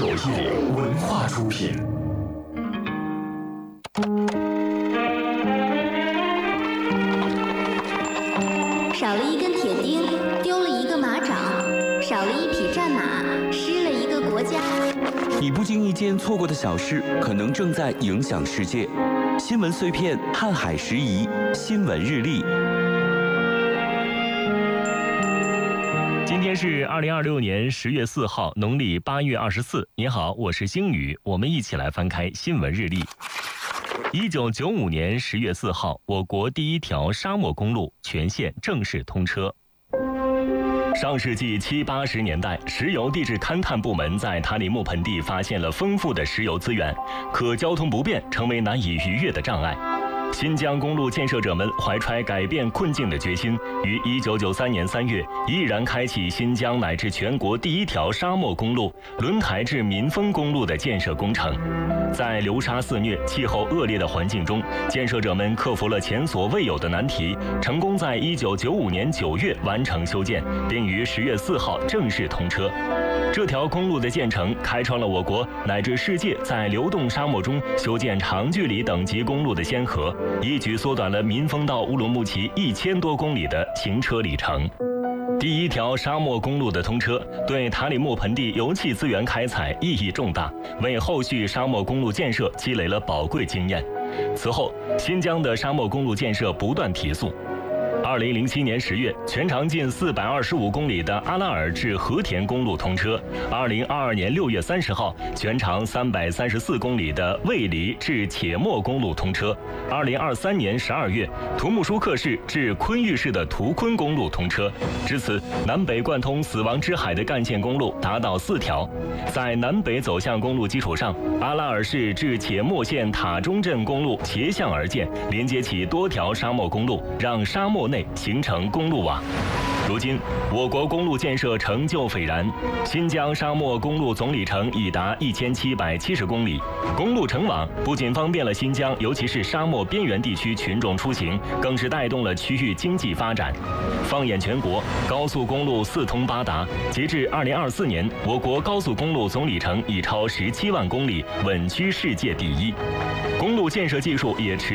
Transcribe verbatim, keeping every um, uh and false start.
九一零文化出品。 少了一根铁钉，丢了一个马掌；少了一匹战马，失了一个国家。 你不经意间错过的小事，可能正在影响世界。新闻碎片，瀚海时宜，新闻日历。 今天是二零二六年十月四号，农历八月二十四。你好，我是星宇，我们一起来翻开新闻日历。一九九五年十月四号，我国第一条沙漠公路全线正式通车。上世纪七八十年代，石油地质勘探部门在塔里木盆地发现了丰富的石油资源，可交通不便成为难以逾越的障碍。新疆公路建设者们怀揣改变困境的决心，于一九九三年三月毅然开启新疆乃至全国第一条沙漠公路轮台至民丰公路的建设工程。在流沙肆虐、气候恶劣的环境中，建设者们克服了前所未有的难题，成功在一九九五年九月完成修建，并于十月四号正式通车。这条公路的建成，开创了我国乃至世界在流动沙漠中修建长距离等级公路的先河，一举缩短了民丰到乌鲁木齐一千多公里的行车里程。第一条沙漠公路的通车，对塔里木盆地油气资源开采意义重大，为后续沙漠公路建设积累了宝贵经验。此后，新疆的沙漠公路建设不断提速。二零零七年十月，全长近四百二十五公里的阿拉尔至和田公路通车。二零二二年六月三十号，全长三百三十四公里的卫黎至且末公路通车。二零二三年十二月，图木舒克市至昆玉市的图昆公路通车。至此，南北贯通死亡之海的干线公路达到四条。在南北走向公路基础上，阿拉尔市至且末县塔中镇公路斜向而建，连接起多条沙漠公路，让沙漠内形成公路网。如今，我国公路建设成就斐然，新疆沙漠公路总里程已达一千七百七十公里。公路成网不仅方便了新疆，尤其是沙漠边缘地区群众出行，更是带动了区域经济发展。放眼全国，高速公路四通八达。截至二零二四年，我国高速公路总里程已超十七万公里，稳居世界第一。公路建设技术也持